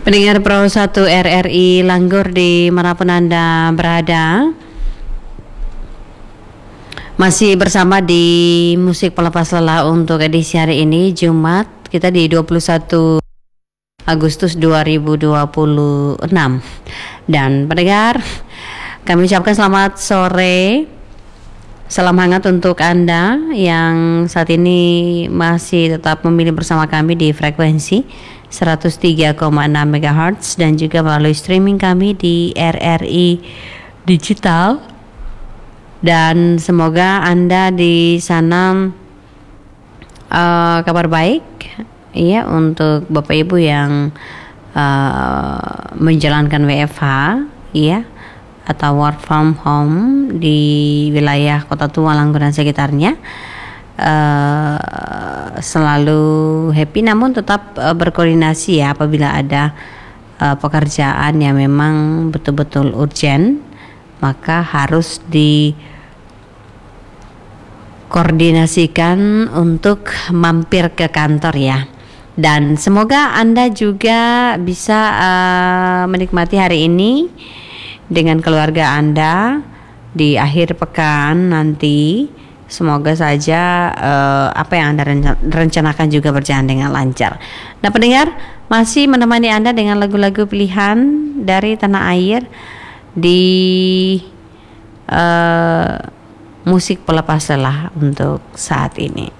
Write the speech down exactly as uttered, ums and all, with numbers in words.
Pendengar Pro satu R R I Langgur di manapun Anda berada, masih bersama di Musik Pelepas Lelah untuk edisi hari ini Jumat, kita di dua puluh satu Agustus dua ribu dua puluh enam. Dan pendengar, kami ucapkan selamat sore, salam hangat untuk Anda yang saat ini masih tetap memilih bersama kami di frekuensi seratus tiga koma enam megahertz dan juga melalui streaming kami di R R I Digital. Dan semoga Anda di sana uh, kabar baik ya untuk Bapak Ibu yang uh, menjalankan W F H ya atau work from home di wilayah Kota Tua, Langgur dan sekitarnya. Uh, selalu happy, namun tetap uh, berkoordinasi ya apabila ada uh, pekerjaan yang memang betul-betul urgent, maka harus dikoordinasikan untuk mampir ke kantor ya. Dan semoga Anda juga bisa uh, menikmati hari ini dengan keluarga Anda di akhir pekan nanti. Semoga saja uh, apa yang Anda rencanakan juga berjalan dengan lancar. Nah pendengar, masih menemani Anda dengan lagu-lagu pilihan dari tanah air di uh, Musik Pelepas Lelah untuk saat ini.